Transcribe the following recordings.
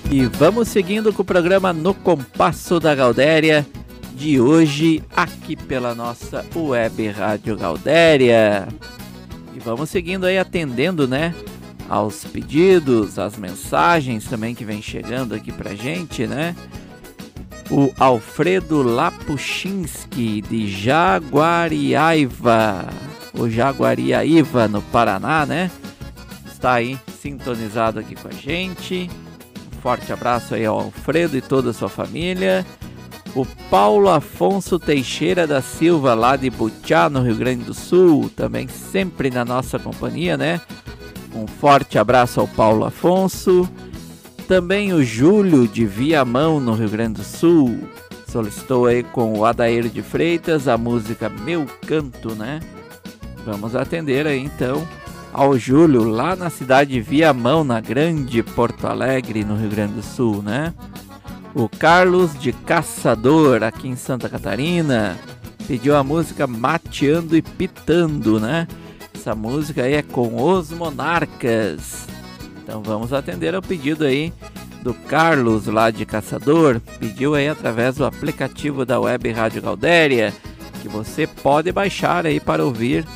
E vamos seguindo com o programa No Compasso da Gaudéria de hoje, aqui pela nossa Web Rádio Gaudéria. E vamos seguindo aí, atendendo, né, aos pedidos, às mensagens também que vem chegando aqui pra gente, né? O Alfredo Lapuchinski, de Jaguariaiva, o Jaguariaiva, no Paraná, né? Está aí sintonizado aqui com a gente. Um forte abraço aí ao Alfredo e toda a sua família. O Paulo Afonso Teixeira da Silva, lá de Butiá, no Rio Grande do Sul, também sempre na nossa companhia, né? Um forte abraço ao Paulo Afonso. Também o Júlio de Viamão, no Rio Grande do Sul, solicitou aí com o Adair de Freitas a música Meu Canto, né? Vamos atender aí então ao Júlio, lá na cidade de Viamão, na grande Porto Alegre, no Rio Grande do Sul, né? O Carlos de Caçador, aqui em Santa Catarina, pediu a música Mateando e Pitando, né? Essa música aí é com Os Monarcas. Então vamos atender ao pedido aí do Carlos, lá de Caçador. Pediu aí através do aplicativo da Web Rádio Gaudéria, que você pode baixar aí para ouvir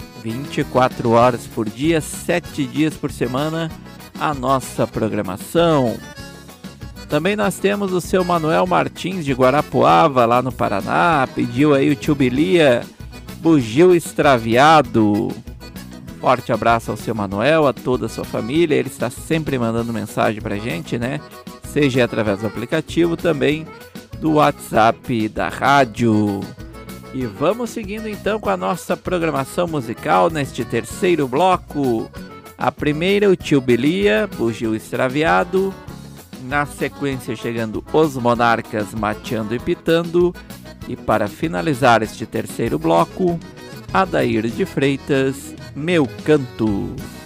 24 horas por dia, 7 dias por semana, a nossa programação. Também nós temos o seu Manuel Martins de Guarapuava, lá no Paraná. Pediu aí o Tio Bilia, Bugio Extraviado. Forte abraço ao seu Manuel, a toda a sua família. Ele está sempre mandando mensagem pra gente, né? Seja através do aplicativo, também do WhatsApp da rádio. E vamos seguindo então com a nossa programação musical neste terceiro bloco. A primeira, o Tio Bilia, Bugio Extraviado. Na sequência, chegando Os Monarcas, Mateando e Pitando. E para finalizar este terceiro bloco, Adair de Freitas, Meu Canto.